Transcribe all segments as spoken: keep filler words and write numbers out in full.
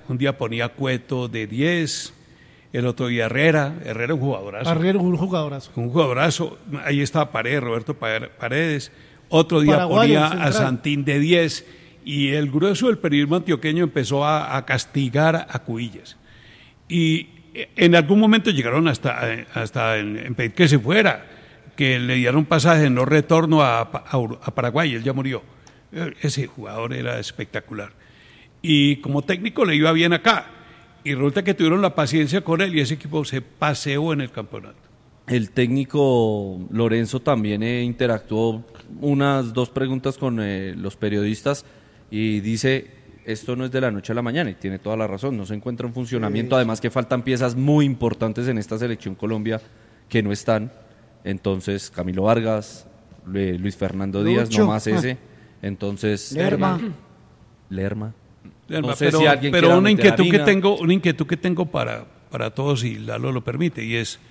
Un día ponía Cueto de diez, el otro día Herrera, Herrera un jugadorazo. Herrera un jugadorazo. Un jugadorazo, ahí estaba Paredes, Roberto Paredes. Otro día Paraguayo, ponía a Santín de diez y el grueso del periodismo antioqueño empezó a, a castigar a Cubillas. Y en algún momento llegaron hasta, hasta en, en pedir que se fuera, que le dieron pasaje de no retorno a, a, a Paraguay, él ya murió. Ese jugador era espectacular. Y como técnico le iba bien acá. Y resulta que tuvieron la paciencia con él y ese equipo se paseó en el campeonato. El técnico Lorenzo también eh, interactuó unas dos preguntas con eh, los periodistas y dice, esto no es de la noche a la mañana, y tiene toda la razón, no se encuentra en funcionamiento, además que faltan piezas muy importantes en esta selección Colombia que no están, entonces Camilo Vargas, eh, Luis Fernando Díaz, Lucho. no más ese, entonces... Lerma. Lerma. Lerma, No sé pero si alguien pero quiera una meter inquietud que harina. tengo, una inquietud que tengo para, para todos, si Lalo lo permite, y es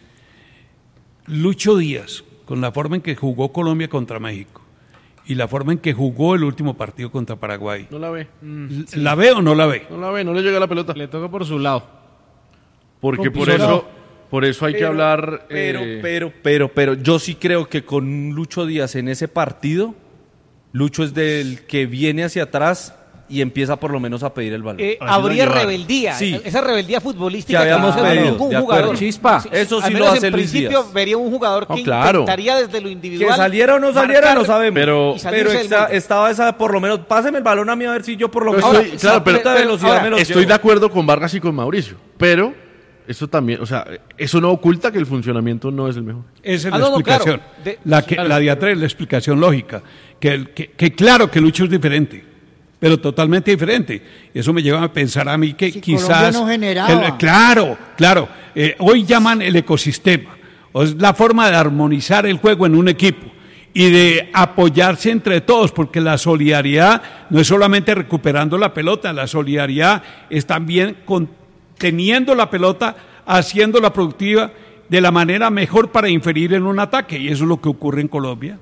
Lucho Díaz, con la forma en que jugó Colombia contra México y la forma en que jugó el último partido contra Paraguay. No la ve. Mm, sí. ¿La ve o no la ve? No la ve, no le llega la pelota. Le toca por su lado. Porque por Compisolado. eso, por eso hay Pero, que hablar... Pero, eh, pero, pero, pero, yo sí creo que con Lucho Díaz en ese partido, Lucho es del que viene hacia atrás y empieza por lo menos a pedir el balón. Eh, Así lo habría llevaron. rebeldía, Sí. esa rebeldía futbolística Que habíamos no se ve pedido, ningún de acuerdo. jugador. Chispa. Sí, Eso sí al lo menos hace en Luis principio Díaz. vería un jugador No, que claro. intentaría desde lo individual Que saliera o no saliera marcar no sabemos. Pero- y salirse Pero del está- mundo. estaba esa, por lo menos, páseme el balón a mí a ver si yo por lo Pero menos... estoy- claro, pero- esta velocidad ahora, me lo Estoy llevo. de acuerdo con Vargas y con Mauricio, pero eso también, o sea, eso no oculta que el funcionamiento no es el mejor. Esa es Ah, la no, no, claro. explicación. De- la, que, la de atrás es la explicación lógica. Que, el- que, que claro que Lucho es diferente, pero totalmente diferente. Eso me lleva a pensar a mí que Si quizás... Colombia no generaba. el- claro, claro. Eh, hoy llaman el ecosistema. O es la forma de armonizar el juego en un equipo y de apoyarse entre todos, porque la solidaridad no es solamente recuperando la pelota, la solidaridad es también conteniendo la pelota, haciéndola productiva de la manera mejor para inferir en un ataque, y eso es lo que ocurre en Colombia.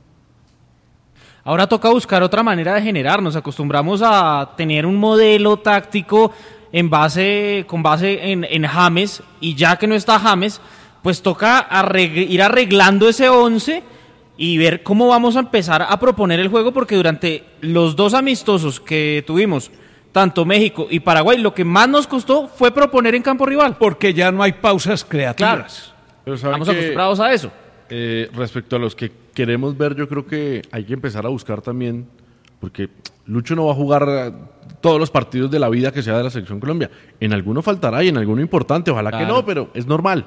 Ahora toca buscar otra manera de generar. Nos acostumbramos a tener un modelo táctico en base, con base en, en James, y ya que no está James, pues toca arreg- ir arreglando ese once y ver cómo vamos a empezar a proponer el juego, porque durante los dos amistosos que tuvimos, tanto México y Paraguay, lo que más nos costó fue proponer en campo rival. Porque ya no hay pausas creativas. Pero ¿saben Estamos qué? acostumbrados a eso. Eh, respecto a los que queremos ver, yo creo que hay que empezar a buscar también, porque Lucho no va a jugar eh, todos los partidos de la vida que sea de la Selección Colombia. En alguno faltará y en alguno importante, ojalá que Claro. no, pero es normal.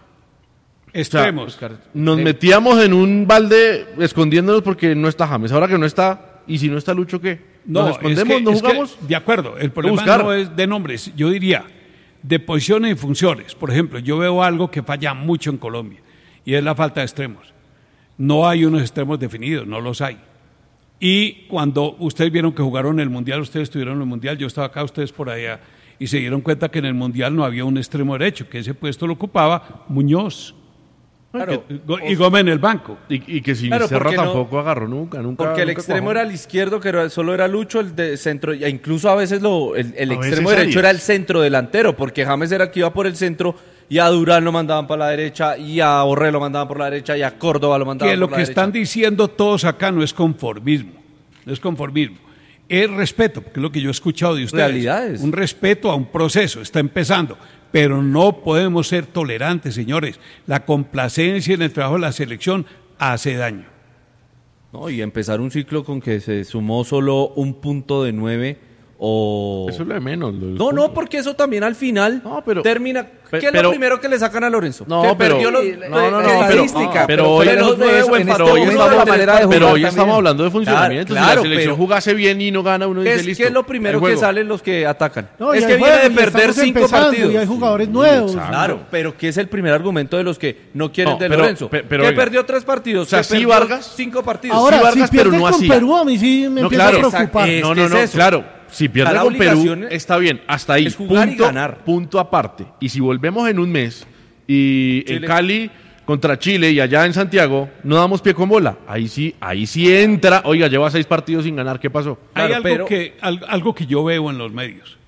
Extremos. Nos metíamos en un balde escondiéndonos porque no está James. Ahora que no está, y si no está Lucho, ¿qué? ¿Nos escondemos? es que- ¿No es que, jugamos? de acuerdo, el problema buscar. no es de nombres, yo diría de posiciones y funciones. Por ejemplo, yo veo algo que falla mucho en Colombia y es la falta de extremos. No hay unos extremos definidos, no los hay. Y cuando ustedes vieron que jugaron el Mundial, ustedes estuvieron en el Mundial, yo estaba acá, ustedes por allá, y se dieron cuenta que en el Mundial no había un extremo derecho, que ese puesto lo ocupaba Muñoz. Claro. Que- y Gómez en el banco. Y, y que si Claro, Serra porque no- tampoco agarró nunca, nunca. Porque el nunca extremo cuajó. era el izquierdo, que era- solo era Lucho, el de centro, e incluso a veces lo, el, el A extremo veces derecho Arias. era el centro delantero, porque James era el que iba por el centro, y a Durán lo mandaban para la derecha, y a Borré lo mandaban por la derecha, y a Córdoba lo mandaban Que lo por la que derecha. están diciendo todos acá no es conformismo, no es conformismo, es respeto, porque es lo que yo he escuchado de ustedes. Realidades. Un respeto a un proceso, está empezando, pero no podemos ser tolerantes, señores. La complacencia en el trabajo de la selección hace daño. No, y empezar un ciclo con que se sumó solo un punto de nueve o... Eso es lo de menos. lo del No, no, punto. porque eso también al final No, pero- termina... pe- ¿Qué es pero- lo primero que le sacan a Lorenzo? No, que pero- perdió los... No, no, no, que la pero- estadística, pero pero hoy- fue lejos nueve o pero empató hoy uno estamos, de la manera de pero jugar hoy también. estamos hablando de funcionamiento. Claro, si la claro, selección pero- jugase bien y no gana, uno ¿Qué dice es, listo. qué es lo primero el que juego. salen los que atacan? No, es y que el viene juego, de y perder estamos cinco empezando, partidos. y hay jugadores nuevos. Claro, pero ¿qué es el primer argumento de los que no quieren No, de pero- Lorenzo? pe- pero que oiga. perdió tres partidos, O sea, que sí, perdió Vargas- cinco partidos. Ahora, Sí, Vargas, si pierde pero no con hacía. Perú, a mí sí me No, empieza claro. a preocupar. Es No, que no, es no, eso. claro. Si pierde La con Perú, obligación es- está bien, hasta ahí. es jugar y punto, ganar. punto aparte. Y si volvemos en un mes y en Chile. Cali contra Chile y allá en Santiago no damos pie con bola, ahí sí, ahí sí entra. Oiga, lleva seis partidos sin ganar, ¿qué pasó? Hay Claro, algo, pero- que, al- algo que yo veo en los medios,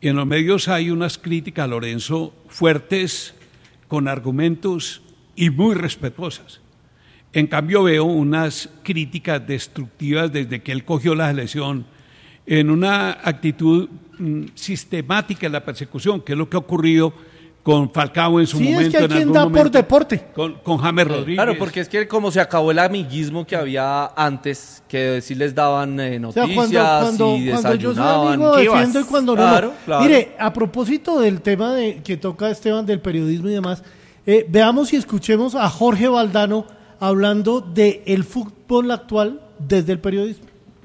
y en los medios hay unas críticas a Lorenzo fuertes, con argumentos y muy respetuosas. En cambio veo unas críticas destructivas desde que él cogió la selección en una actitud mm, sistemática en la persecución, que es lo que ha ocurrido con Falcao en su Sí, momento. es que hay en quien algún da momento, por deporte. Con, con James Rodríguez. Claro, porque es que como se acabó el amiguismo que había antes, que sí les daban eh, O sea, noticias cuando, cuando, y cuando yo soy desayunaban. amigo ¿Qué defiendo vas? y cuando no, Claro, no. claro. Mire, a propósito del tema de que toca Esteban del periodismo y demás, eh, veamos y escuchemos a Jorge Valdano hablando de el fútbol actual desde el periodismo.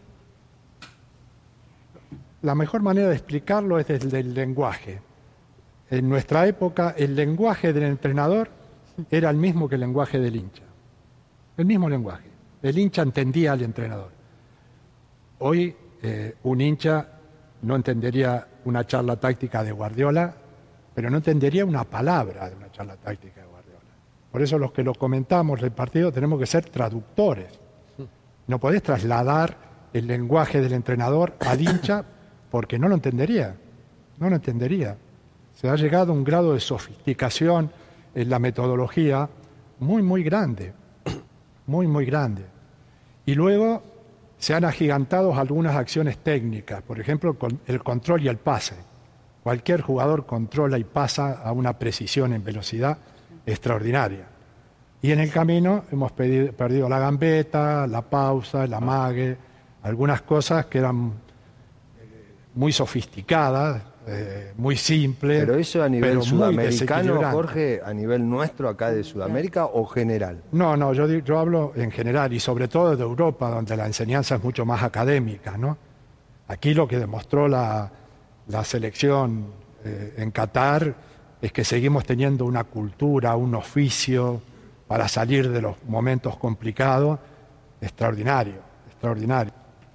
La mejor manera de explicarlo es desde el lenguaje. En nuestra época, el lenguaje del entrenador era el mismo que el lenguaje del hincha. El mismo lenguaje. El hincha entendía al entrenador. Hoy, eh, un hincha no entendería una charla táctica de Guardiola, pero no entendería una palabra de una charla táctica de Guardiola. Por eso los que lo comentamos del partido tenemos que ser traductores. No podés trasladar el lenguaje del entrenador al hincha porque no lo entendería. No lo entendería. Se ha llegado a un grado de sofisticación en la metodología muy, muy grande, muy, muy grande. Y luego se han agigantado algunas acciones técnicas, por ejemplo, el control y el pase. Cualquier jugador controla y pasa a una precisión en velocidad extraordinaria. Y en el camino hemos pedido, perdido la gambeta, la pausa, el amague, algunas cosas que eran muy sofisticadas, Eh, muy simple. Pero eso a nivel pero muy sudamericano, desequilibrante. Jorge, a nivel nuestro acá de Sudamérica o general. No, no, yo, di- yo hablo en general y sobre todo de Europa, donde la enseñanza es mucho más académica, ¿no? Aquí lo que demostró la, la selección eh, en Qatar es que seguimos teniendo una cultura, un oficio para salir de los momentos complicados extraordinario, extraordinario.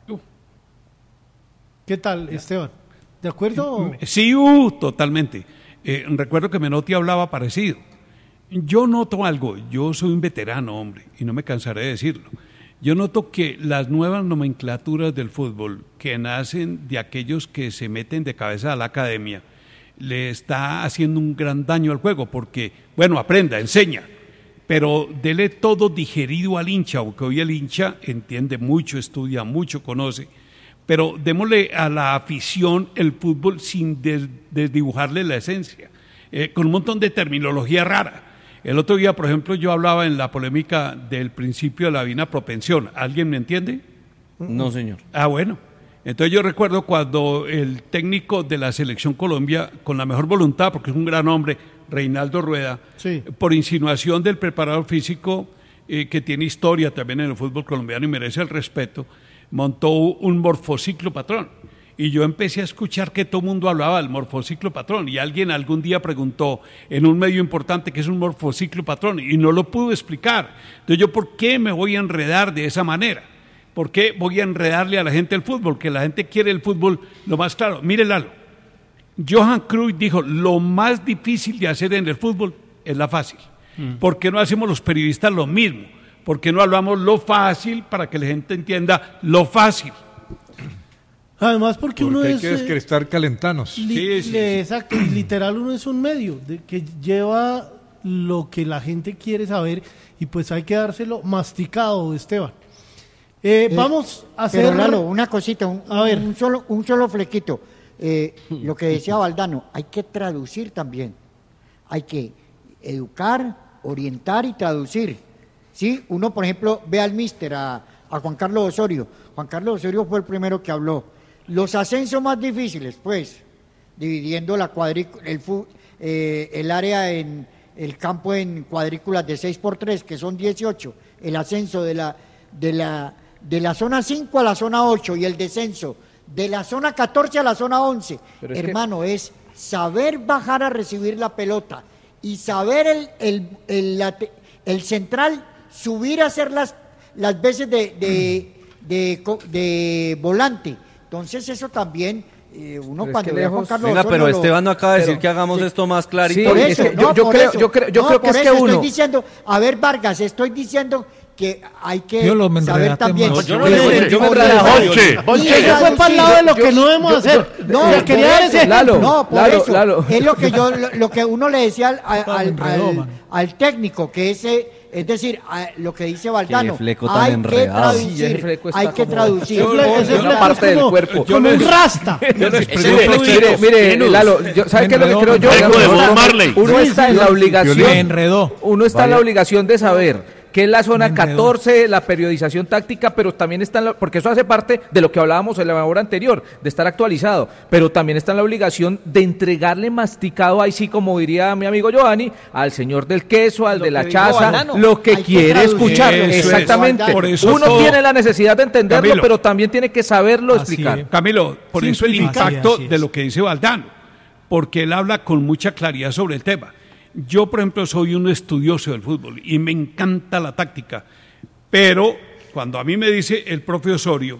¿Qué tal, Esteban? ¿De acuerdo? Sí, uh, totalmente. Eh, recuerdo que Menotti hablaba parecido. Yo noto algo, yo soy un veterano, hombre, y no me cansaré de decirlo. Yo noto que las nuevas nomenclaturas del fútbol que nacen de aquellos que se meten de cabeza a la academia, le está haciendo un gran daño al juego, porque, bueno, aprenda, enseña, pero dele todo digerido al hincha, porque hoy el hincha entiende mucho, estudia mucho, conoce, pero démosle a la afición el fútbol sin des- desdibujarle la esencia, eh, con un montón de terminología rara. El otro día, por ejemplo, yo hablaba en la polémica del principio de la divina propensión. ¿Alguien me entiende? No, señor. Ah, bueno. Entonces yo recuerdo cuando el técnico de la Selección Colombia, con la mejor voluntad, porque es un gran hombre, Reinaldo Rueda, Sí. por insinuación del preparador físico, eh, que tiene historia también en el fútbol colombiano y merece el respeto, montó un morfociclo patrón. Y yo empecé a escuchar que todo el mundo hablaba del morfociclo patrón. Y alguien algún día preguntó en un medio importante qué es un morfociclo patrón y no lo pudo explicar. Entonces yo, ¿por qué me voy a enredar de esa manera? ¿Por qué voy a enredarle a la gente el fútbol? Que la gente quiere el fútbol lo más claro. Mire, Lalo, Johan Cruyff dijo, lo más difícil de hacer en el fútbol es la fácil. Mm. ¿Por qué no hacemos los periodistas lo mismo? ¿Por qué no hablamos lo fácil para que la gente entienda lo fácil? Además, porque, Porque uno hay es... que, es que eh, estar calentanos. li- Sí, sí, le- sí. Exacto, literal uno es un medio de, que lleva lo que la gente quiere saber y pues hay que dárselo masticado, Esteban. Eh, Eh, vamos a hacer... Pero Lalo, una cosita, un, A ver. un solo, un solo flequito. Eh, lo que decía Valdano, hay que traducir también. Hay que educar, orientar y traducir. ¿Sí? Uno, por ejemplo, ve al míster, a, a Juan Carlos Osorio. Juan Carlos Osorio fue el primero que habló. Los ascensos más difíciles, pues, dividiendo la cuadrícula, el, fu- eh, el área en el campo en cuadrículas de seis por tres, que son dieciocho, el ascenso de la, de la, de la zona cinco a la zona ocho y el descenso de la zona catorce a la zona once. Pero es que- Hermano, es saber bajar a recibir la pelota y saber el, el, el, late- el central subir a hacer las, las veces de, de, de, co- de volante. Entonces eso también, eh, uno Pero es cuando que ve a Juan lejos- Carlos Venga, Osorio pero lo- Esteban no acaba de decir pero- que hagamos sí. esto más clarito. Sí, Por es eso, que no, yo- yo por creo- eso. yo creo- yo No, creo que por es que eso uno- estoy diciendo, a ver, Vargas, estoy diciendo que hay que Yo lo me saber enredaste también. más. Yo no que- le- yo me por enredé. eso- Bonche, y Bonche. Eso fue para el lado de lo que no debemos hacer. No, Le por quería dar eso, ese Lalo, ejemplo. no, por Lalo, eso. Lalo. Es lo que yo, lo, lo que uno le decía al, al, Papá, me al- enredó, al- mano. al técnico, que ese, es decir, a- lo que dice Valdano, Qué fleco tan hay que enredado. traducir, Sí, ese fleco está hay que como- traducir. Ese fle- ese una fleco parte es del como- cuerpo. Como un rasta. Mire, mire, Lalo, yo- ¿sabe qué es lo que creo yo? Fleco de Uno- Bob Marley. Uno está en la Me obligación, enredó. uno está en la obligación de saber qué es la zona Me enredó. catorce, la periodización táctica, pero también está en la, porque eso hace parte de lo que hablábamos en la hora anterior, de estar actualizado, pero también está en la obligación de entregarle masticado, ahí sí, como diría mi amigo Giovanni, al señor del queso, al Lo de la que dijo chaza, Valdano. lo que Hay que quiere traducir. escuchar. Eso es. Exactamente. Por eso Uno todo- tiene la necesidad de entenderlo, Camilo. pero también tiene que saberlo Así explicar. es. Camilo, por eso el Simplificar. impacto Así es. de lo que dice Valdano, porque él habla con mucha claridad sobre el tema. Yo, por ejemplo, soy un estudioso del fútbol y me encanta la táctica, pero cuando a mí me dice el profe Osorio,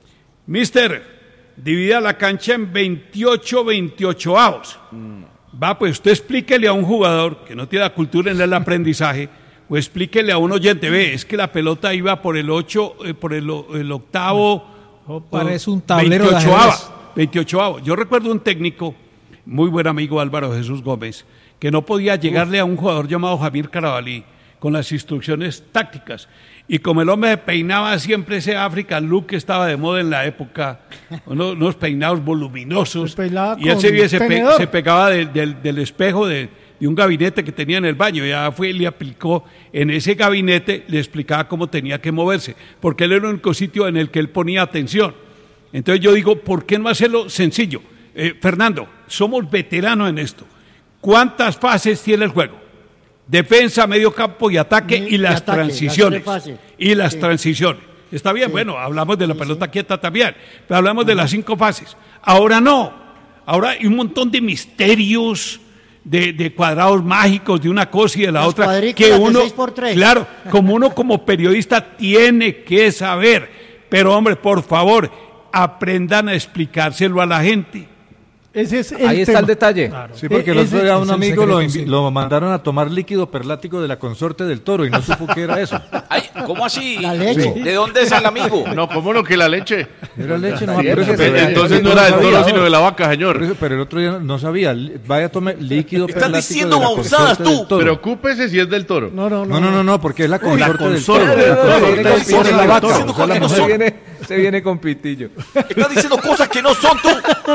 mister, divida la cancha en veintiocho, veintiocho avos. Va, pues usted explíquele a un jugador que no tiene la cultura en el aprendizaje, o explíquele a un oyente, ve, es que la pelota iba por el ocho, eh, por el, o- el octavo. Oh, parece un tablero de veintiocho ajedrez. avos, veintiocho avos. Yo recuerdo un técnico, muy buen amigo Álvaro Jesús Gómez, que no podía llegarle a un jugador llamado Javier Carabalí con las instrucciones tácticas. Y como el hombre peinaba siempre ese African look que estaba de moda en la época, unos, unos peinados voluminosos, Se peinaba y él con se, se, pe- tenedor. se pegaba del- del- del espejo de, de un gabinete que tenía en el baño. Ya fue y le aplicó en ese gabinete, le explicaba cómo tenía que moverse, porque él era el único sitio en el que él ponía atención. Entonces yo digo, ¿por qué no hacerlo sencillo? Eh, Fernando, somos veteranos en esto. ¿Cuántas fases tiene el juego? Defensa, medio campo y ataque Y- y, las y ataque, las transiciones. tres fases. Y las Sí. transiciones. Está bien, Sí. bueno, hablamos de la pelota quieta también, pero hablamos de las cinco fases. Ahora no. Ahora hay un montón de misterios, de, de cuadrados mágicos, de una cosa y de la Las otra. cuadrículas Que de uno, seis por tres. claro, como uno como periodista tiene que saber. Pero hombre, por favor, aprendan a explicárselo a la gente. Ese es el Ahí está tema. el detalle. Claro. Sí, porque el E- otro ese día es un el amigo lo, secreto, invi- sí. lo mandaron a tomar líquido perlático de la consorte del toro y no supo qué era eso. Ay, ¿cómo así? La leche. ¿De dónde es el amigo? No, ¿cómo no que la leche? Era leche, no, Sí, pero ese eso- es- pero- Entonces no pero era del sabía. toro, sino de la vaca, Por señor. eso- Pero el otro día no sabía. Li- Vaya a tomar líquido Estás perlático diciendo de la babosadas consorte tú. del toro. Preocúpese si es del toro. No, no, no. No, no, no, no, porque es la consorte del consorte toro. del La toro. consorte del Está toro es la diciendo vaca. cosas O sea, la que no Se mujer- viene, se viene con pitillo. Estás diciendo cosas que no son tú.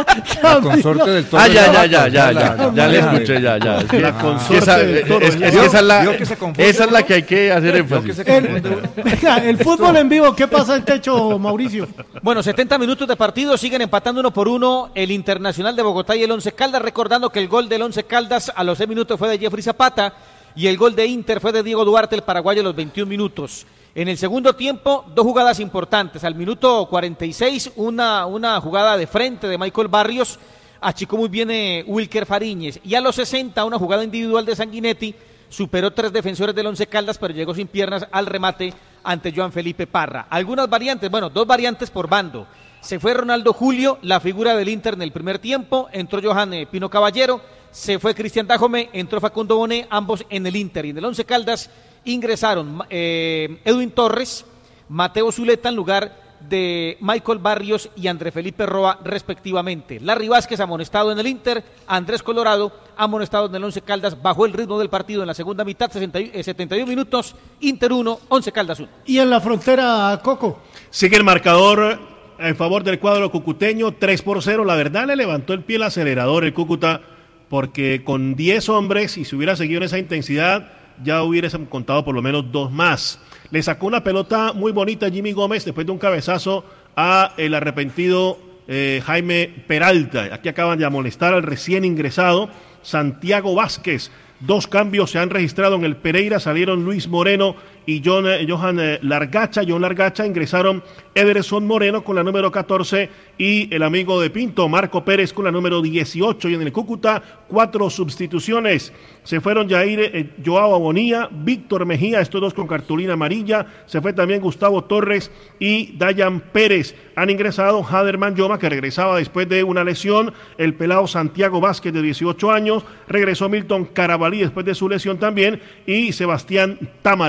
La consorte del toro Ah, es ya, la ya, vaca, ya, o sea, ya, la- ya, la ya le maneja escuché, de- ya, ya. Es que- La es que consorte esa- del toro, es- es ya. que esa es la- Vio que se confunde esa es la uno. que hay que hacer Vio que énfasis. se El, confunde uno. venga, el fútbol en vivo, ¿qué pasa en techo, Mauricio? Bueno, setenta minutos de partido, siguen empatando uno por uno el Internacional de Bogotá y el Once Caldas, recordando que el gol del Once Caldas a los seis minutos fue de Jeffrey Zapata y el gol de Inter fue de Diego Duarte, el paraguayo, a los veintiún minutos. En el segundo tiempo, dos jugadas importantes. Al minuto cuarenta y seis, una, una jugada de frente de Michael Barrios, achicó muy bien eh, Wilker Fariñez. Y a los sesenta, una jugada individual de Sanguinetti, superó tres defensores del Once Caldas, pero llegó sin piernas al remate ante Joan Felipe Parra. Algunas variantes, bueno, dos variantes por bando. Se fue Ronaldo Julio, la figura del Inter en el primer tiempo, entró Johan eh, Pino Caballero, se fue Cristian Dajome, entró Facundo Bonet, ambos en el Inter. Y en el Once Caldas ingresaron eh, Edwin Torres, Mateo Zuleta en lugar de Michael Barrios y André Felipe Roa respectivamente. Larry Vázquez amonestado en el Inter, Andrés Colorado amonestado en el Once Caldas, bajó el ritmo del partido en la segunda mitad, sesenta y- eh, setenta y uno minutos, Inter uno, Once Caldas uno. Y en la frontera, Coco. Sigue el marcador en favor del cuadro cucuteño, tres por cero. La verdad le levantó el pie el acelerador el Cúcuta, porque con diez hombres, y si hubiera seguido en esa intensidad, ya hubiese contado por lo menos dos más. Le sacó una pelota muy bonita a Jimmy Gómez después de un cabezazo a el arrepentido eh, Jaime Peralta. Aquí acaban de amonestar al recién ingresado Santiago Vázquez. Dos cambios se han registrado en el Pereira, salieron Luis Moreno y John, eh, Johan eh, Largacha. John Largacha, ingresaron Ederson Moreno con la número catorce y el amigo de Pinto, Marco Pérez, con la número dieciocho. Y en el Cúcuta, cuatro sustituciones. Se fueron Jair eh, Joao Abonía, Víctor Mejía, estos dos con cartulina amarilla. Se fue también Gustavo Torres y Dayan Pérez. Han ingresado Haderman Yoma, que regresaba después de una lesión. El pelado Santiago Vázquez, de dieciocho años. Regresó Milton Carabalí después de su lesión también. Y Sebastián Támara. Ya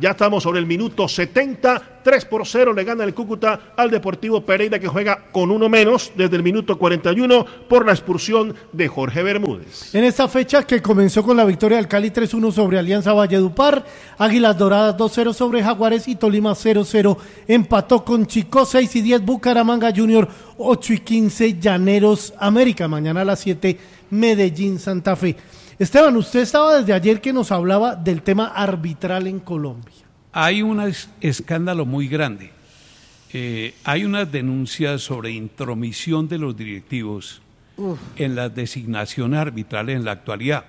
Ya estamos sobre el minuto setenta, tres por cero le gana el Cúcuta al Deportivo Pereira, que juega con uno menos desde el minuto cuarenta y uno por la expulsión de Jorge Bermúdez. En esta fecha, que comenzó con la victoria del Cali tres uno sobre Alianza Valledupar, Águilas Doradas dos cero sobre Jaguares y Tolima cero cero empató con Chico. Seis y diez Bucaramanga Junior, ocho y quince Llaneros América. Mañana a las siete Medellín Santa Fe. Esteban, usted estaba desde ayer que nos hablaba del tema arbitral en Colombia. Hay un es- escándalo muy grande. Eh, hay unas denuncias sobre intromisión de los directivos Uf. en las designaciones arbitrales en la actualidad.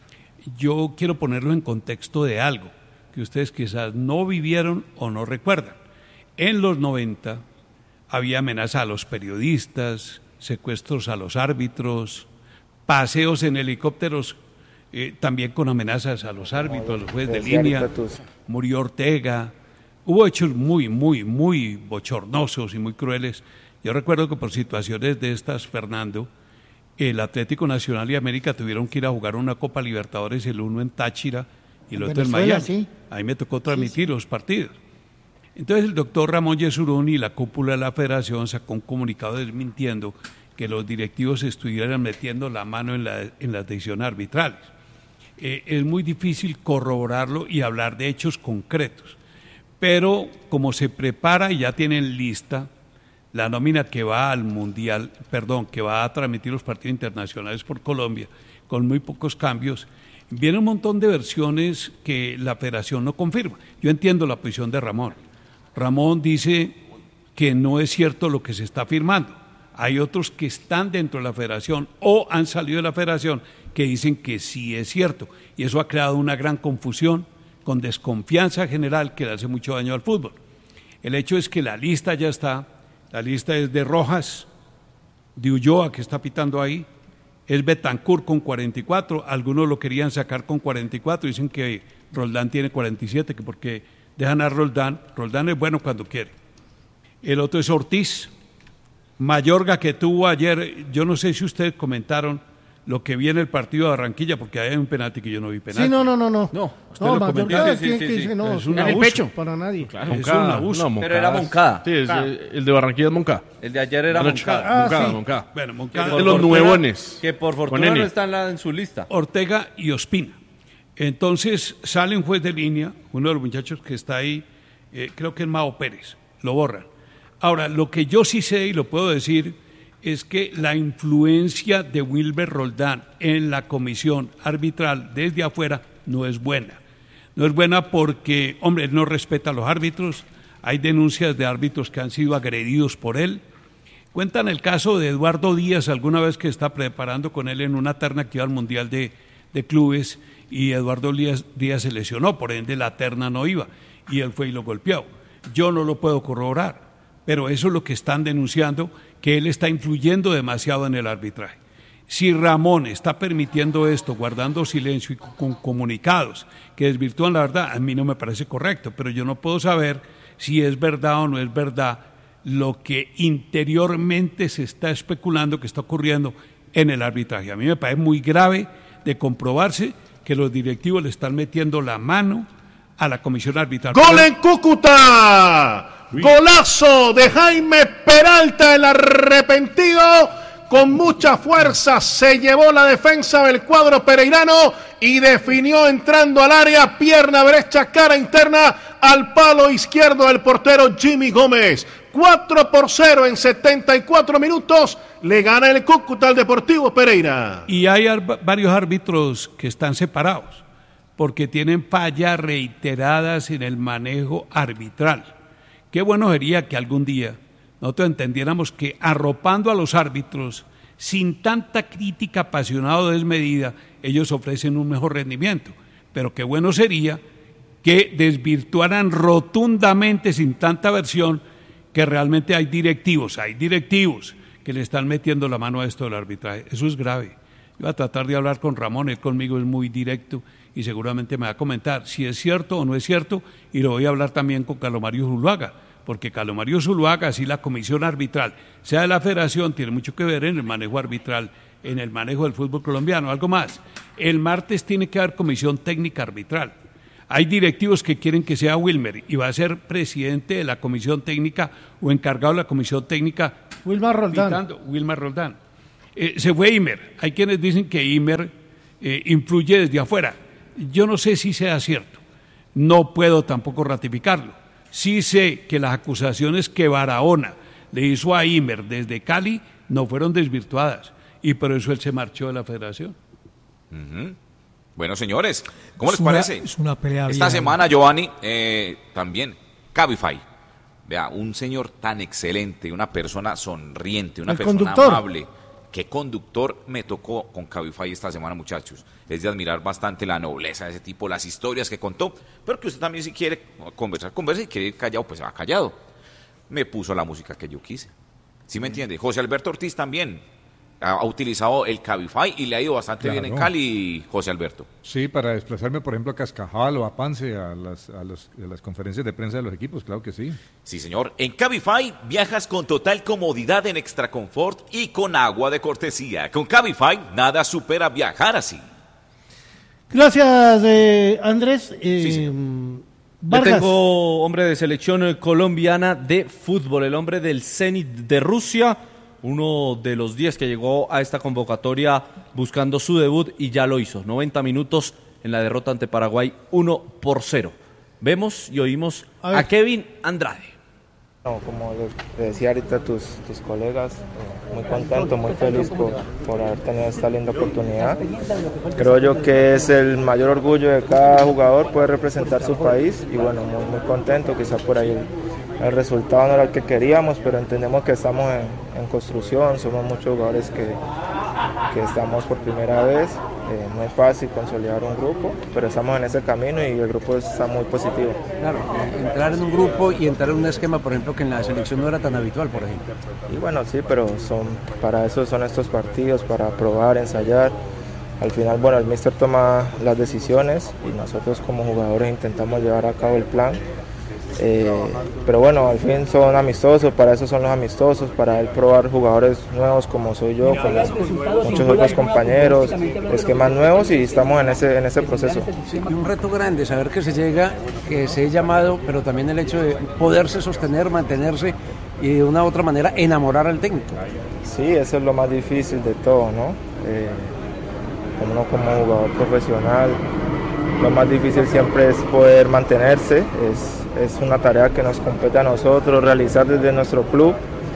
Yo quiero ponerlo en contexto de algo que ustedes quizás no vivieron o no recuerdan. En los noventa había amenazas a los periodistas, secuestros a los árbitros, paseos en helicópteros, eh, también con amenazas a los árbitros, a los jueces de línea. Murió Ortega. Hubo hechos muy, muy, muy bochornosos y muy crueles. Yo recuerdo que por situaciones de estas, Fernando, el Atlético Nacional y América tuvieron que ir a jugar una Copa Libertadores, el uno en Táchira y el otro en Miami. Sí. Ahí me tocó transmitir sí, sí. los partidos. Entonces el doctor Ramón Yesurún y la cúpula de la federación sacó un comunicado desmintiendo que los directivos estuvieran metiendo la mano en, la, en las decisiones arbitrales. Eh, es muy difícil corroborarlo y hablar de hechos concretos, pero como se prepara y ya tienen lista la nómina que va al Mundial, perdón, que va a transmitir los partidos internacionales por Colombia, con muy pocos cambios, viene un montón de versiones que la federación no confirma. Yo entiendo la posición de Ramón. Ramón dice que no es cierto lo que se está afirmando. Hay otros que están dentro de la federación o han salido de la federación que dicen que sí es cierto. Y eso ha creado una gran confusión, con desconfianza general que le hace mucho daño al fútbol. El hecho es que la lista ya está. La lista es de Rojas, de Ulloa, que está pitando ahí, es Betancur con cuarenta y cuatro, algunos lo querían sacar con cuarenta y cuatro, dicen que Roldán tiene cuarenta y siete, que porque dejan a Roldán, Roldán es bueno cuando quiere. El otro es Ortiz, Mayorga, que tuvo ayer, yo no sé si ustedes comentaron lo que vi en el partido de Barranquilla, porque hay un penalti que yo no vi penalti. Sí, no, no, no, no. No, usted no, lo comentó. Sí, sí, sí, sí, no, es un en abuso. el pecho, para nadie. Claro, Moncada, es un abuso. no, Pero era Moncada. Sí, es, eh, el de Barranquilla es Moncada. El de ayer era Anoche. Moncada. Ah, Moncada, sí. Moncada. Bueno, Que Moncada, por de los fortuna- nuevones. Que por Con fortuna N. no está en, la, en su lista. Ortega y Ospina. Entonces sale un juez de línea, uno de los muchachos que está ahí, eh, creo que es Mao Pérez, lo borran. Ahora, lo que yo sí sé y lo puedo decir es que la influencia de Wilber Roldán en la comisión arbitral desde afuera no es buena. No es buena porque, hombre, él no respeta a los árbitros, hay denuncias de árbitros que han sido agredidos por él. Cuentan el caso de Eduardo Díaz, alguna vez que está preparando con él en una terna que iba al Mundial de, de Clubes, y Eduardo Díaz, Díaz se lesionó, por ende la terna no iba, y él fue y lo golpeó. Yo no lo puedo corroborar, pero eso es lo que están denunciando, que él está influyendo demasiado en el arbitraje. Si Ramón está permitiendo esto, guardando silencio y con comunicados que desvirtúan la verdad, a mí no me parece correcto, pero yo no puedo saber si es verdad o no es verdad lo que interiormente se está especulando que está ocurriendo en el arbitraje. A mí me parece muy grave de comprobarse que los directivos le están metiendo la mano a la comisión arbitral. ¡Gol en Cúcuta! Golazo de Jaime Peralta, el arrepentido, con mucha fuerza se llevó la defensa del cuadro pereirano y definió entrando al área, pierna derecha, cara interna, al palo izquierdo del portero Jimmy Gómez. cuatro por cero en setenta y cuatro minutos, le gana el Cúcuta al Deportivo Pereira. Y hay ar- varios árbitros que están separados porque tienen fallas reiteradas en el manejo arbitral. Qué bueno sería que algún día nosotros entendiéramos que arropando a los árbitros, sin tanta crítica apasionada o desmedida, ellos ofrecen un mejor rendimiento. Pero qué bueno sería que desvirtuaran rotundamente, sin tanta versión, que realmente hay directivos, hay directivos que le están metiendo la mano a esto del arbitraje. Eso es grave. Yo voy a tratar de hablar con Ramón, él conmigo es muy directo y seguramente me va a comentar si es cierto o no es cierto, y lo voy a hablar también con Carlos Mario Zuluaga, porque Carlos Mario Zuluaga, así la comisión arbitral, sea de la federación, tiene mucho que ver en el manejo arbitral, en el manejo del fútbol colombiano. Algo más, el martes tiene que haber comisión técnica arbitral. Hay directivos que quieren que sea Wilmer y va a ser presidente de la comisión técnica o encargado de la comisión técnica. Wilmar Roldán. Pitando, Wilmar Roldán. Eh, se fue Imer. Hay quienes dicen que Imer eh, influye desde afuera. Yo no sé si sea cierto. No puedo tampoco ratificarlo. Sí sé que las acusaciones que Barahona le hizo a Imer desde Cali no fueron desvirtuadas y por eso él se marchó de la federación. Uh-huh. Bueno, señores, ¿cómo es les una, parece? Es una pelea Esta bien. semana, Giovanni, eh, también, Cabify. Vea, un señor tan excelente, una persona sonriente, una El persona conductor. amable. ¿Qué conductor me tocó con Cabify esta semana, muchachos? Es de admirar bastante la nobleza de ese tipo, las historias que contó, pero que usted también si quiere conversar, conversa y quiere ir callado, pues se va callado. Me puso la música que yo quise. ¿Sí me entiende? José Alberto Ortiz también ha, ha utilizado el Cabify y le ha ido bastante Claro. bien en Cali, José Alberto. Sí, para desplazarme, por ejemplo, a Cascajal o a Pance, a las, a, los- a las conferencias de prensa de los equipos, claro que sí. Sí, señor. En Cabify viajas con total comodidad en Extra Confort y con agua de cortesía. Con Cabify nada supera viajar así. Gracias, eh, Andrés. Eh, Sí, sí. Le Vargas. tengo hombre de selección eh, colombiana de fútbol, el hombre del Zenit de Rusia, uno de los diez que llegó a esta convocatoria buscando su debut y ya lo hizo. noventa minutos en la derrota ante Paraguay, uno por cero. Vemos y oímos A a, ver. Kevin Andrade. No, como le decía ahorita tus, tus colegas, eh, muy contento, muy feliz por, por haber tenido esta linda oportunidad. Creo yo que es el mayor orgullo de cada jugador poder representar su país y bueno, muy, muy contento, quizá por ahí el, el resultado no era el que queríamos, pero entendemos que estamos en, en construcción, somos muchos jugadores que, que estamos por primera vez. Eh, no es fácil consolidar un grupo, pero estamos en ese camino y el grupo está muy positivo. Claro, eh, entrar en un grupo y entrar en un esquema, por ejemplo, que en la selección no era tan habitual, por ejemplo. Y bueno, sí, pero son para eso son estos partidos, para probar, ensayar. Al final, bueno, el míster toma las decisiones y nosotros como jugadores intentamos llevar a cabo el plan. Eh, pero bueno, al fin son amistosos, para eso son los amistosos, para él probar jugadores nuevos como soy yo, como muchos otros compañeros, esquemas nuevos y estamos en ese, en ese proceso. Sí, y un reto grande, saber que se llega, que se he llamado, pero también el hecho de poderse sostener, mantenerse y de una u otra manera enamorar al técnico. Sí, eso es lo más difícil de todo, ¿no? Eh, como uno como jugador profesional, lo más difícil siempre es poder mantenerse, es, es una tarea que nos compete a nosotros realizar desde nuestro club.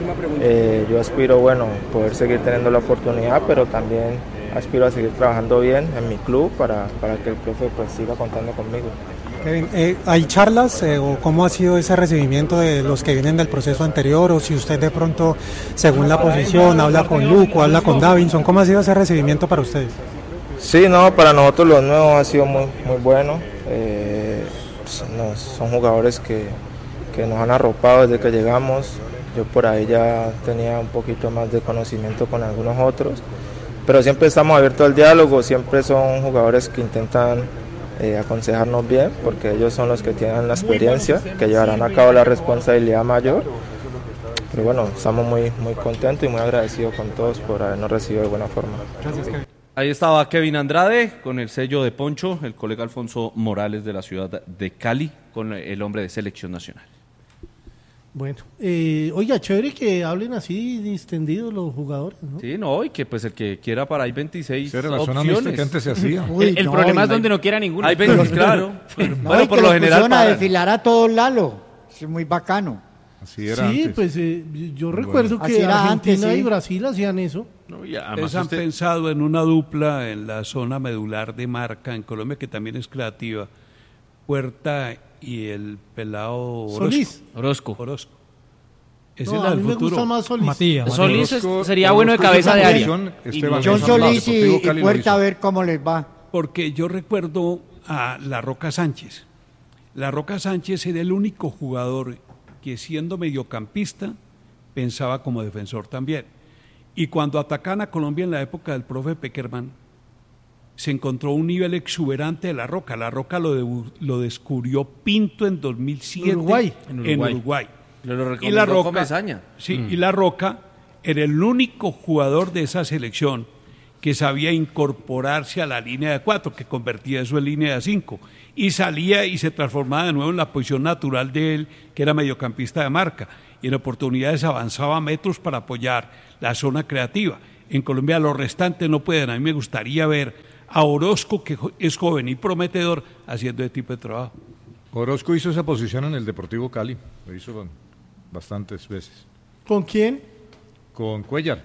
Eh, yo aspiro, bueno, poder seguir teniendo la oportunidad, pero también aspiro a seguir trabajando bien en mi club para, para que el profe pues siga contando conmigo. Kevin, eh, ¿hay charlas eh, o cómo ha sido ese recibimiento de los que vienen del proceso anterior? O si usted de pronto, según la posición, habla con Luco, habla con Davinson, ¿cómo ha sido ese recibimiento para ustedes? Sí, no, para nosotros los nuevos ha sido muy, muy bueno. Eh, pues, no, son jugadores que, que nos han arropado desde que llegamos. Yo por ahí ya tenía un poquito más de conocimiento con algunos otros, pero siempre estamos abiertos al diálogo, siempre son jugadores que intentan eh, aconsejarnos bien, porque ellos son los que tienen la experiencia, que llevarán a cabo la responsabilidad mayor. Pero bueno, estamos muy, muy contentos y muy agradecidos con todos por habernos recibido de buena forma. Gracias, Kevin. Ahí estaba Kevin Andrade con el sello de Poncho, el colega Alfonso Morales de la ciudad de Cali, con el hombre de selección nacional. Bueno, eh, oiga, chévere que hablen así distendidos los jugadores, ¿no? Sí, no, y que pues el que quiera para hay veintiséis Esa era la zona opciones. mixta que antes se hacía. Uy, el el no, problema y es donde no quiera ninguno. Hay veinte, claro. No, Bueno, y por que lo los general pusieron a pagan. desfilar a todos Lalo. Es muy bacano. Así era Sí, antes. pues eh, yo recuerdo Así que era Argentina antes, sí. y Brasil hacían eso. No, y además Ustedes han usted- pensado en una dupla en la zona medular de Marca, en Colombia, que también es creativa. Puerta y el pelado Orozco. Solís. Orozco. Orozco. Ese No, es a el mí me futuro. gusta más Solís. Matías. Solís es- Orozco- sería bueno de Orozco cabeza es de una área. posición, Y Esteban John Nelson, no, Solís y, Deportivo y Cali lo Puerta hizo. a ver cómo les va. Porque yo recuerdo a La Roca Sánchez. La Roca Sánchez era el único jugador que siendo mediocampista pensaba como defensor también. Y cuando atacan a Colombia en la época del profe Peckerman, se encontró un nivel exuberante de La Roca. La Roca lo, de- lo descubrió Pinto en dos mil siete Uruguay. En en Uruguay. Uruguay. Lo, lo Y recomendó La Roca, Comesaña. sí, y La Roca era el único jugador de esa selección que sabía incorporarse a la línea de cuatro, que convertía eso en línea de cinco, y salía y se transformaba de nuevo en la posición natural de él, que era mediocampista de marca, y en oportunidades avanzaba metros para apoyar la zona creativa. En Colombia los restantes no pueden. A mí me gustaría ver a Orozco, que es joven y prometedor, haciendo ese tipo de trabajo. Orozco hizo esa posición en el Deportivo Cali, lo hizo bastantes veces. ¿Con quién? Con Cuellar.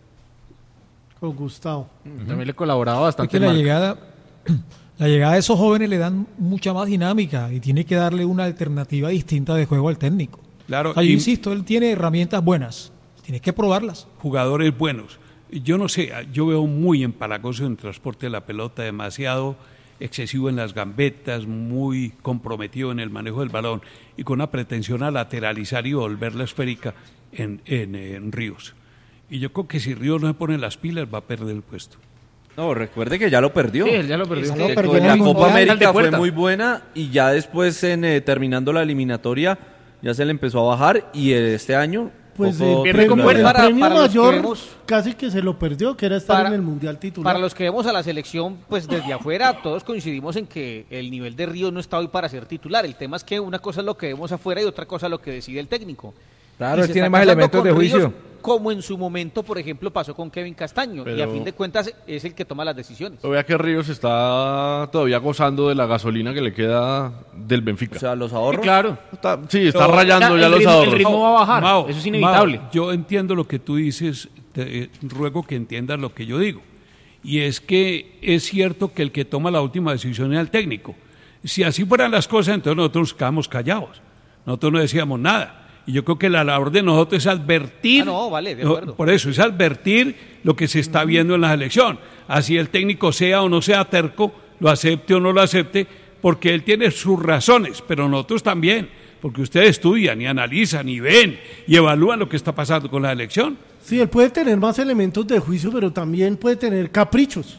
Con Gustavo. Uh-huh. También le colaboraba bastante. Es que la llegada, la llegada de esos jóvenes le dan mucha más dinámica y tiene que darle una alternativa distinta de juego al técnico. Claro. O sea, yo insisto, él tiene herramientas buenas, tienes que probarlas. Jugadores buenos. Yo no sé, yo veo muy empalagoso en el transporte de la pelota, demasiado excesivo en las gambetas, muy comprometido en el manejo del balón y con una pretensión a lateralizar y volver la esférica en, en, en Ríos. Y yo creo que si Ríos no se pone las pilas va a perder el puesto. No, recuerde que ya lo perdió. Sí, él ya lo perdió. Es Ya que lo perdió con la en el Copa Mundial. América fue Puerta. muy buena y ya después, en, eh, terminando la eliminatoria, ya se le empezó a bajar y eh, este año... Pues poco el titular. premio, el Para- premio para los que mayor vemos- casi que se lo perdió, que era estar Para- en el Mundial titular. Para los que vemos a la selección, pues desde afuera todos coincidimos en que el nivel de Ríos no está hoy para ser titular. El tema es que una cosa es lo que vemos afuera y otra cosa es lo que decide el técnico. Claro, Y él se tiene está más pasando elementos con de Ríos, juicio. como en su momento, por ejemplo, pasó con Kevin Castaño. Y a Pero- fin de cuentas es el que toma las decisiones. Pero vea que Ríos está todavía gozando de la gasolina que le queda del Benfica. O sea, los ahorros. Sí, claro. Está- sí, está No, rayando ya ya el los ritmo- el ahorros. ritmo va a bajar. Mao, Eso es inevitable. Mao, yo entiendo lo que tú dices, te, eh, ruego que entiendas lo que yo digo. Y es que es cierto que el que toma la última decisión es el técnico. Si así fueran las cosas, entonces nosotros nos quedamos callados. Nosotros no decíamos nada. Y yo creo que la labor de nosotros es advertir, Ah, no, vale, de no, acuerdo. por eso, es advertir lo que se está viendo en la selección. Así el técnico sea o no sea terco, lo acepte o no lo acepte, porque él tiene sus razones, pero nosotros también, porque ustedes estudian y analizan y ven y evalúan lo que está pasando con la selección. Sí, él puede tener más elementos de juicio, pero también puede tener caprichos.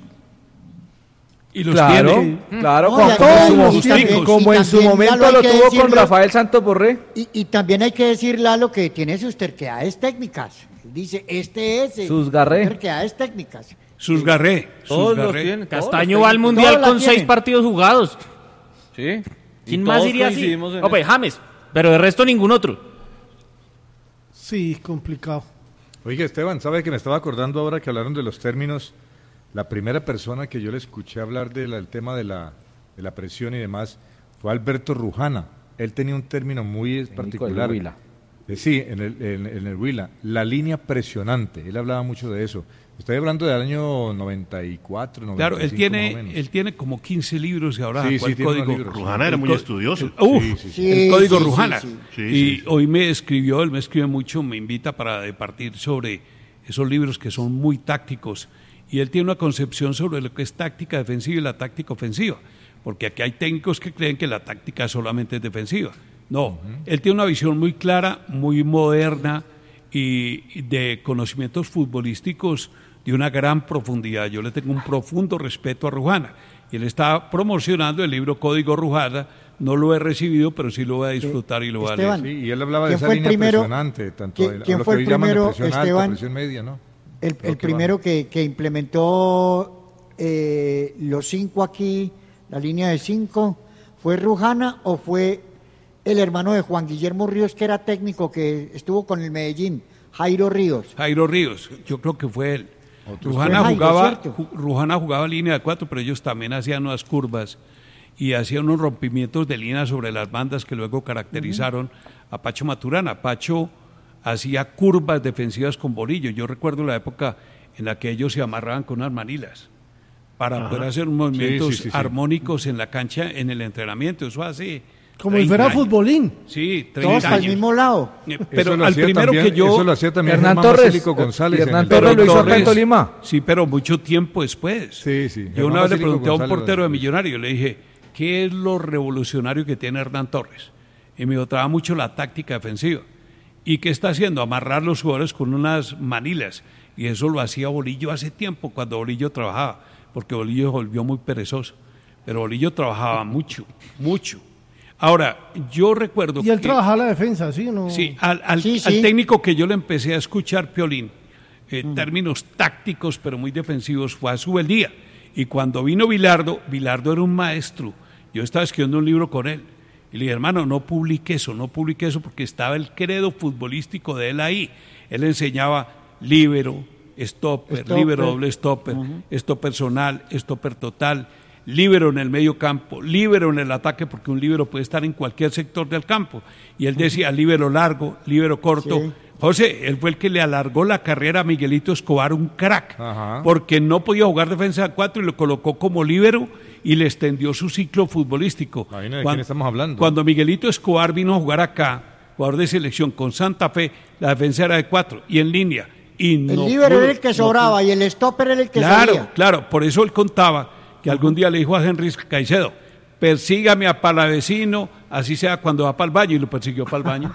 Y los Claro, tiene. claro, No, como, y en su, también- mo- y también- como y en su también, momento Lalo, hay lo que tuvo con decirlo- Rafael Santos Borré. Y, y también hay que decir, Lalo, que tiene sus terquedades técnicas. Dice, este es... eh, Sus garré. Terquedades técnicas. Sus garré. Sus Todos los garré. tienen. todos Castaño los va al técnicos. Mundial Todos la con seis tienen. partidos jugados. Sí. Y ¿Quién más todos diría así? coincidimos en No, pues eso. James, pero de resto ningún otro. Sí, complicado. Oiga, Esteban, ¿sabe que me estaba acordando ahora que hablaron de los términos? La primera persona que yo le escuché hablar de la- del tema de la, de la presión y demás fue Alberto Rujana. Él tenía un término muy Técnico particular. del Huila. Eh, sí, en el, en, en el Huila. La línea presionante. Él hablaba mucho de eso. Estoy hablando del año noventa y cuatro, noventa y cinco Claro, él más o tiene, menos. él tiene como quince libros y ahora Sí, sacó sí, el tiene unos código. libros, sí. Rujana era El muy co- estudioso. el- uf, Sí, sí, sí. el código Sí, sí, Rujana. sí, sí. Sí, Y sí. hoy me escribió, él me escribe mucho, me invita para departir sobre esos libros que son muy tácticos. Y él tiene una concepción sobre lo que es táctica defensiva y la táctica ofensiva. Porque aquí hay técnicos que creen que la táctica solamente es defensiva. No, él tiene una visión muy clara, muy moderna y y de conocimientos futbolísticos de una gran profundidad. Yo le tengo un profundo respeto a Rujana. Y él está promocionando el libro Código Rujana. No lo he recibido, pero sí lo voy a disfrutar y lo voy a Esteban, leer. Sí, y él hablaba de ¿quién esa fue el línea primero- presionante, tanto ¿quién- de la- quién lo fue que el hoy llaman de primero, presión alta, Esteban? presión media, ¿no? El, Creo el que primero va. que, que implementó eh, los cinco aquí, la línea de cinco, ¿fue Rujana o fue el hermano de Juan Guillermo Ríos, que era técnico, que estuvo con el Medellín, Jairo Ríos? Jairo Ríos, yo creo que fue él. Otro Rujana fue Jairo, jugaba, ¿cierto? ju- Rujana jugaba línea de cuatro, pero ellos también hacían unas curvas y hacían unos rompimientos de línea sobre las bandas que luego caracterizaron a Pacho Maturana. Pacho hacía curvas defensivas con bolillo. Yo recuerdo la época en la que ellos se amarraban con unas manilas para Ajá. poder hacer unos movimientos Sí, sí, sí, sí. armónicos en la cancha, en el entrenamiento. Eso hace Como si treinta fuera años. futbolín. Sí, Todos treinta para el años. mismo lado. Eh, Eso Pero lo al hacía primero también- que yo... Eso lo hacía también Hernán Germán Torres. Basílico González. Y en Hernán el- Torres lo hizo acá en Torres, Tolima. Sí, pero mucho tiempo después. Sí, sí. Yo Germán una vez le Basílico pregunté a un González portero de lo- Millonario, le dije, ¿qué es lo revolucionario que tiene Hernán Torres? Y me dijo, trabaja mucho la táctica defensiva. ¿Y qué está haciendo? Amarrar los jugadores con unas manilas. Y eso lo hacía Bolillo hace tiempo, cuando Bolillo trabajaba, porque Bolillo se volvió muy perezoso. Pero Bolillo trabajaba mucho, mucho. Ahora, yo recuerdo Y él que... trabajaba la defensa, ¿sí o no? Sí, al, al- Sí, al sí. técnico que yo le empecé a escuchar, Piolín, en términos tácticos, pero muy defensivos, fue a Subeldía. Y cuando vino Bilardo, Bilardo era un maestro. Yo estaba escribiendo un libro con él. Y le dije, hermano, no publique eso, no publique eso, porque estaba el credo futbolístico de él ahí. Él enseñaba líbero, stopper, Stopper. líbero doble stopper, Ujú. stopper personal, stopper total, líbero en el medio campo, líbero en el ataque, porque un líbero puede estar en cualquier sector del campo. Y él decía líbero largo, líbero corto. Sí. José, él fue el que le alargó la carrera a Miguelito Escobar, un crack, porque no podía jugar defensa de cuatro y lo colocó como líbero y le extendió su ciclo futbolístico. Imagina de Cuan- quién estamos hablando. Cuando Miguelito Escobar vino a jugar acá, jugador de selección con Santa Fe, la defensa era de cuatro y en línea. Y El no líbero pudo- era el que no sobraba pudo. y el stopper era el que Claro, salía. claro, por eso él contaba que algún día le dijo a Henry Caicedo, persígame a Palavecino, así sea cuando va para el baño, y lo persiguió para el baño.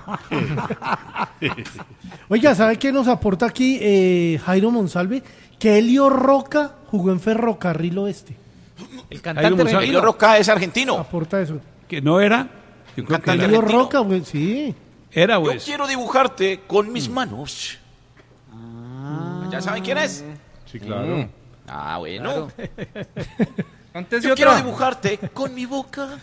Oiga, ¿sabe qué nos aporta aquí eh, Jairo Monsalve? Que Elio Roca jugó en Ferrocarril Oeste. El Jairo Monsalve. Elio Roca es argentino. Aporta eso. Que no era, yo creo que cantante era. Elio argentino. Roca, güey, sí. Era, Yo pues. quiero dibujarte con mis manos. ¿Ya saben quién es? Sí, claro. Ah, bueno. Antes Yo quiero dibujarte con mi boca.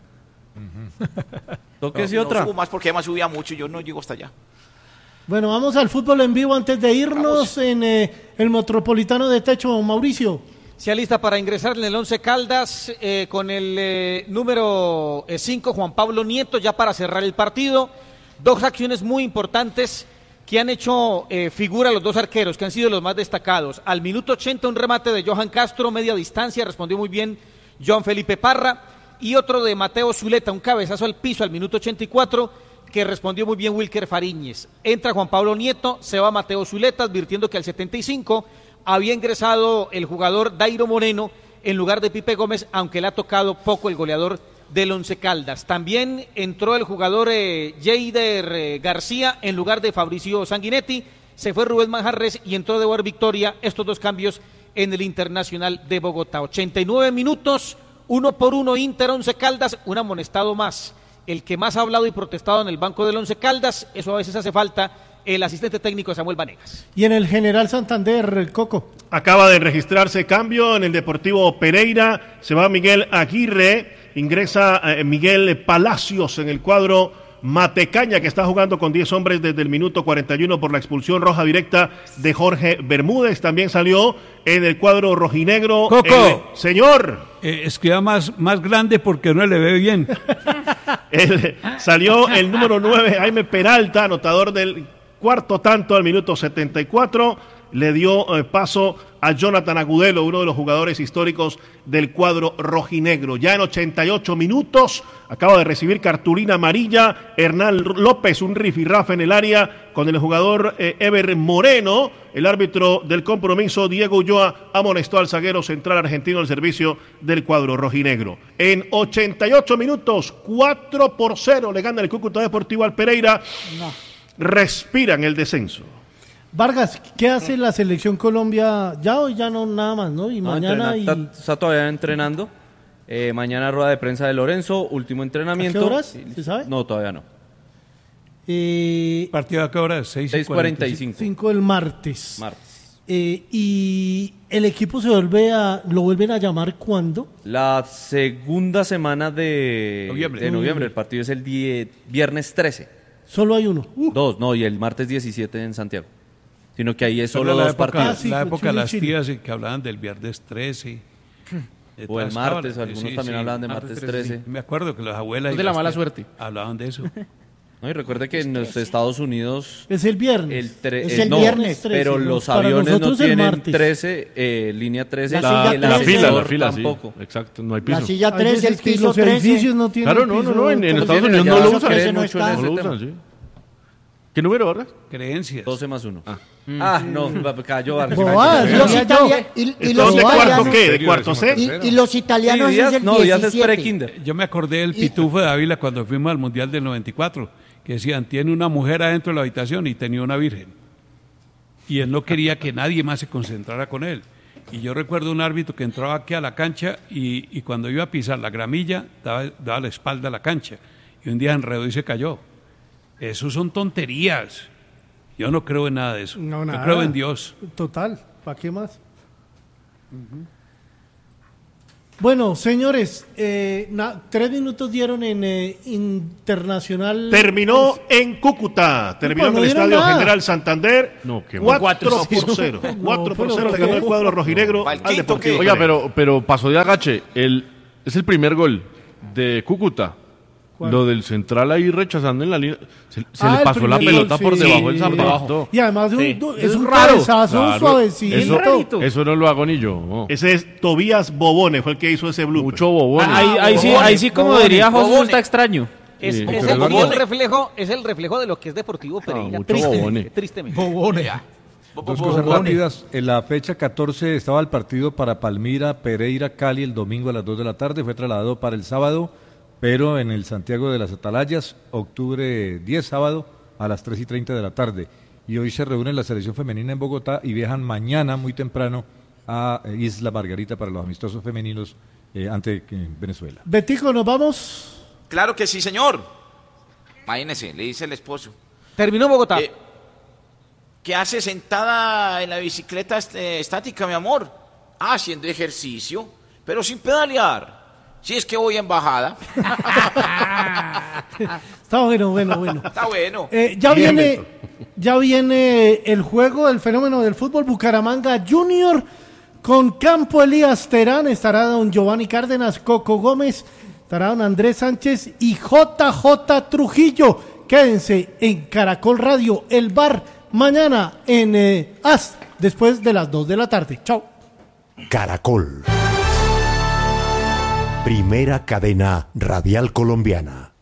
Toques y No otra. subo más porque además subía mucho y yo no llego hasta allá. Bueno, vamos al fútbol en vivo antes de irnos en eh, el Metropolitano de Techo, Mauricio. Se alista para ingresar en el Once Caldas eh, con el eh, número cinco, Juan Pablo Nieto, ya para cerrar el partido. Dos acciones muy importantes que han hecho eh, figura los dos arqueros, que han sido los más destacados. Al minuto ochenta, un remate de Johan Castro, media distancia, respondió muy bien John Felipe Parra. Y otro de Mateo Zuleta, un cabezazo al piso al minuto ochenta y cuatro, que respondió muy bien Wilker Fariñez. Entra Juan Pablo Nieto, se va Mateo Zuleta, advirtiendo que al setenta y cinco había ingresado el jugador Dairo Moreno en lugar de Pipe Gómez, aunque le ha tocado poco el goleador del Once Caldas. También entró el jugador eh, Jeider eh, García en lugar de Fabricio Sanguinetti, se fue Rubén Manjarres y entró de Boer Victoria. Estos dos cambios en el Internacional de Bogotá. ochenta y nueve minutos, uno por uno Inter Once Caldas, un amonestado más. El que más ha hablado y protestado en el banco del Once Caldas, eso a veces hace falta, el asistente técnico Samuel Vanegas. Y en el General Santander, el Coco. Acaba de registrarse cambio en el Deportivo Pereira. Se va Miguel Aguirre, ingresa eh, Miguel Palacios en el cuadro Matecaña, que está jugando con diez hombres desde el minuto cuarenta y uno por la expulsión roja directa de Jorge Bermúdez. También salió en el cuadro rojinegro. Coco. el- señor. Eh, escriba más, más grande porque no le ve bien. El- salió el número nueve, Jaime Peralta, anotador del cuarto tanto al minuto setenta y cuatro. Le dio eh, paso a Jonathan Agudelo, uno de los jugadores históricos del cuadro rojinegro. Ya en ochenta y ocho minutos acaba de recibir cartulina amarilla Hernán López, un rifirrafe en el área con el jugador eh, Ever Moreno. El árbitro del compromiso, Diego Ulloa, amonestó al zaguero central argentino al servicio del cuadro rojinegro. En ochenta y ocho minutos, cuatro por cero le gana el Cúcuta Deportivo al Pereira. Respiran el descenso. Vargas, ¿qué hace la selección Colombia? Ya hoy ya no nada más, ¿no? Y No, mañana entrena- y... está, está todavía entrenando. Eh, mañana rueda de prensa de Lorenzo, último entrenamiento. ¿A qué horas? ¿Se sabe? No, todavía no. Eh, ¿Partido a qué hora? seis seis cuarenta y cinco. cinco el martes. Martes. Eh, y el equipo se vuelve a, lo vuelven a llamar ¿cuándo? La segunda semana de Noviembre. de noviembre. El partido es el die- viernes trece. Solo hay uno. Dos, no, y el martes diecisiete en Santiago. Sino que ahí es Solo solo la dos época, partidos. Ah, sí, la con época de Chile, las Chile. tías eh, que hablaban del viernes trece. de O el todas martes, cabras. algunos también hablaban de martes trece. Me acuerdo que las abuelas Es y de la las mala tías suerte. hablaban de eso. No, y recuerde que en los Estados Unidos Es el viernes. el tre- Es eh, el no, viernes trece, pero ¿no? los Para aviones no nosotros el tienen martes. trece, eh, línea trece, La y el silla La trece. fila, la ascensor fila, sí. tampoco. Exacto, no hay La piso. silla Hay trece, el veces que piso los trece. edificios no tienen Claro, no, no, piso, no, en, en ¿cómo Estados tienen Unidos allá? no lo Eso usan. trece creen no mucho en está. No ese lo tema. usan, sí. ¿Qué número, Vargas? Creencias. doce más uno. Ah, no, cayó Vargas. Bobadas, Y los, decía yo. italia- y, y los ¿Entonces de cuarto italianos, qué? ¿De cuarto C? y, y los italianos Sí, es Díaz- el no, Díaz es diecisiete. pre-kinder. Yo me acordé del pitufo de Ávila cuando fuimos al Mundial del noventa y cuatro, que decían, tiene una mujer adentro de la habitación y tenía una virgen. Y él no quería que nadie más se concentrara con él. Y yo recuerdo un árbitro que entraba aquí a la cancha y, y cuando iba a pisar la gramilla, daba, daba la espalda a la cancha. Y un día enredó y se cayó. Eso son tonterías. Yo no creo en nada de eso. No, Yo nada. creo en Dios. Total, ¿para qué más? Uh-huh. Bueno, señores, eh, na, tres minutos dieron en eh, Internacional. Terminó en Cúcuta, terminó no en el dieron Estadio nada. General Santander. No, qué cuatro mal. por cero. No, cuatro por pero cero le ¿qué? ganó el cuadro rojinegro al Deportivo. Oiga, Pereira. pero, pero pasó de agache. El, es el primer gol de Cúcuta. ¿Cuál? Lo del central ahí rechazando en la línea. Se, se Ah, le el pasó la primer pelota gol, por sí. debajo del Sí. zapato. Y además de un- Sí. du- es, Es un raro. cabezazo Claro, suavecito. Eso, eso no lo hago ni yo. no. Ese es Tobías Bobone, fue el que hizo ese blooper. Mucho bobón. Ah, ahí, ahí sí, Bobone, ahí sí, como Bobone, diría José, Bobone. está extraño. Es, Sí. es Pero el, Eduardo- y el reflejo, es el reflejo de lo que es Deportivo Pereira. mucho tristemente, Bobone. tristemente. Bobone. Dos cosas rápidas. En la fecha catorce estaba el partido para Palmira, Pereira, Cali el domingo a las dos de la tarde. Fue trasladado para el sábado, pero en el Santiago de las Atalayas, octubre diez, sábado, a las tres y treinta de la tarde. Y hoy se reúne la selección femenina en Bogotá y viajan mañana muy temprano a eh, Isla Margarita para los amistosos femeninos eh, ante eh, Venezuela. Betico, ¿nos vamos? Claro que sí, señor. Imagínese, le dice el esposo. Terminó Bogotá. Eh, ¿Qué hace sentada en la bicicleta este, estática, mi amor? Ah, haciendo ejercicio, pero sin pedalear. Si es que voy en bajada. Está bueno, bueno, bueno. Está bueno. Eh, ya Bien, viene, Beto. ya viene el juego, el fenómeno del fútbol Bucaramanga Junior con Campo Elías Terán. Estará don Giovanni Cárdenas, Coco Gómez, estará don Andrés Sánchez y J J Trujillo. Quédense en Caracol Radio, el bar, mañana en eh, A S, después de las dos de la tarde. Chao. Caracol. Primera cadena radial colombiana.